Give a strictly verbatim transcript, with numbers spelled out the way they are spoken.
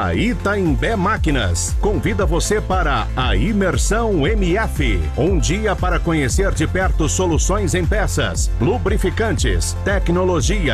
A Itaimbé Máquinas convida você para a Imersão M F. Um dia para conhecer de perto soluções em peças, lubrificantes, tecnologia